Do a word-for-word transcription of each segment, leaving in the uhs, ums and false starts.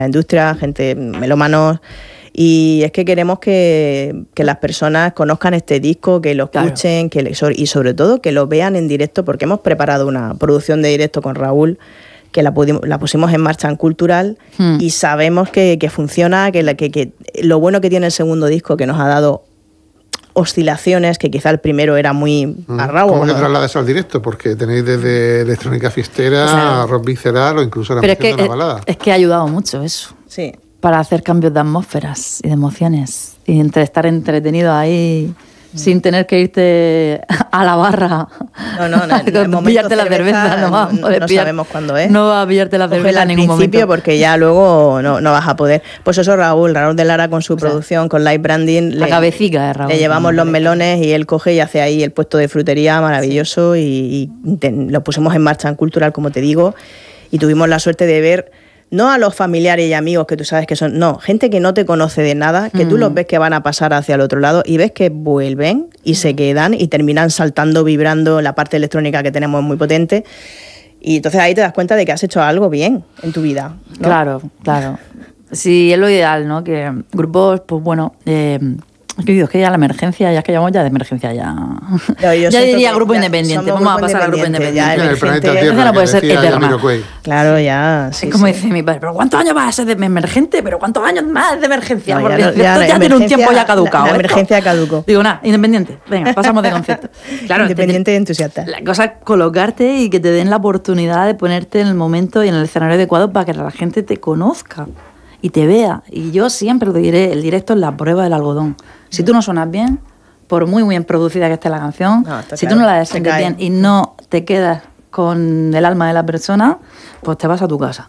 la industria, gente melómanos. Y es que queremos que, que las personas conozcan este disco, que lo escuchen, claro. que y sobre todo que lo vean en directo, porque hemos preparado una producción de directo con Raúl que la, pudimos, la pusimos en marcha en Cultural hmm. y sabemos que, que funciona, que, la, que, que lo bueno que tiene el segundo disco, que nos ha dado oscilaciones, que quizá el primero era muy mm. arrao. ¿Cómo le ¿no? trasladas al directo? Porque tenéis desde electrónica fiestera, claro. rock visceral o incluso la Pero canción es que, de una balada. Es que ha ayudado mucho eso. Sí. Para hacer cambios de atmósferas y de emociones. Y entre estar entretenido ahí, mm. sin tener que irte a la barra. No, no, no. En el momento pillarte la cerveza, no, va, no, no sabemos cuándo es. No va a pillarte la cerveza en ningún momento. Porque ya luego no, no vas a poder. Pues eso, Raúl, Raúl de Lara con su o sea, producción, con Live Branding. La le, cabecica de Raúl. Le llevamos los melones y él coge y hace ahí el puesto de frutería maravilloso sí. y, y te, lo pusimos en marcha en Cultural, como te digo, y tuvimos la suerte de ver no a los familiares y amigos que tú sabes que son, no, gente que no te conoce de nada, que mm. tú los ves que van a pasar hacia el otro lado y ves que vuelven y mm. se quedan y terminan saltando, vibrando, la parte electrónica que tenemos es muy potente y entonces ahí te das cuenta de que has hecho algo bien en tu vida, ¿no? Claro, claro. Sí, es lo ideal, ¿no? Que grupos, pues bueno... Eh, Es que, digo, es que ya la emergencia, ya es que llevamos ya de emergencia ya. No, ya diría grupo independiente, vamos grupo a pasar al grupo independiente. Ya el planeta Tierra, no puede ser eterna. Claro, ya. Sí, es como sí. dice mi padre, pero ¿cuántos años vas a ser de emergente? ¿Pero cuántos años más de emergencia? No, porque ya, no, ya, esto ya tiene un tiempo ya caducado. La, la emergencia caducó. Digo, nada, independiente. Venga, pasamos de concepto. Claro, independiente y entusiasta. La cosa es colocarte y que te den la oportunidad de ponerte en el momento y en el escenario adecuado para que la gente te conozca y te vea. Y yo siempre lo diré, el directo es la prueba del algodón. Si tú no suenas bien, por muy bien producida que esté la canción, no, si claro, tú no la sientes bien y no te quedas con el alma de la persona, pues te vas a tu casa.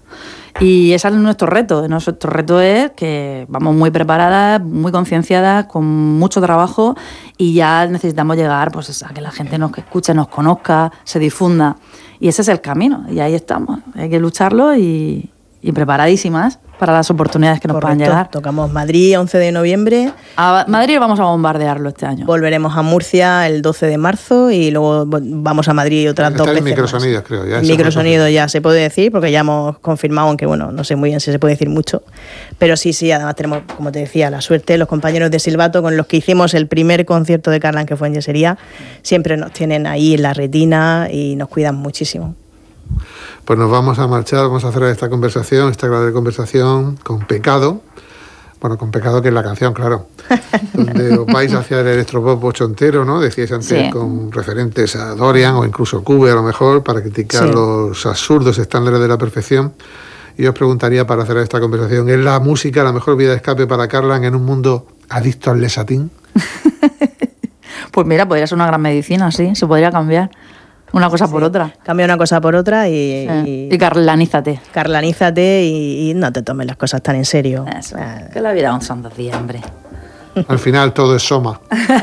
Y ese es nuestro reto. Nuestro reto es que vamos muy preparadas, muy concienciadas, con mucho trabajo y ya necesitamos llegar pues, a que la gente nos escuche, nos conozca, se difunda. Y ese es el camino. Y ahí estamos. Hay que lucharlo y, y preparadísimas para las oportunidades que nos Correcto. puedan llegar. Tocamos Madrid once de noviembre. A Madrid vamos a bombardearlo este año. Volveremos a Murcia el doce de marzo y luego vamos a Madrid otras dos veces. Microsonidos, creo. Ya Microsonidos ya se puede decir, porque ya hemos confirmado, aunque bueno, no sé muy bien si se puede decir mucho. Pero sí, sí, además tenemos, como te decía, la suerte, los compañeros de Silvato con los que hicimos el primer concierto de Carlan, que fue en Yesería, siempre nos tienen ahí en la retina y nos cuidan muchísimo. Pues nos vamos a marchar, vamos a cerrar esta conversación, esta agradable conversación con Pecado. Bueno, con Pecado, que es la canción, claro. Donde os vais hacia el electropop ochentero, ¿no? Decíais antes, sí. con referentes a Dorian o incluso Cube, a lo mejor, para criticar sí. los absurdos estándares de la perfección. Y os preguntaría, para cerrar esta conversación, ¿es la música la mejor vía de escape para Carlan en un mundo adicto al lesatín? Pues mira, podría ser una gran medicina, sí, se podría cambiar. Una cosa sí. por otra. Cambia una cosa por otra y... Sí. Y, y carlanízate. Carlanízate y, y no te tomes las cosas tan en serio. Eso, ah. que la vida son dos días, hombre. Al final todo es soma.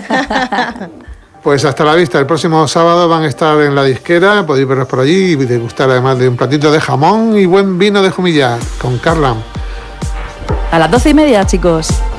Pues hasta la vista. El próximo sábado van a estar en la disquera. Podéis verlos por allí y degustar además de un platito de jamón y buen vino de Jumilla con Carlan. A las doce y media, chicos.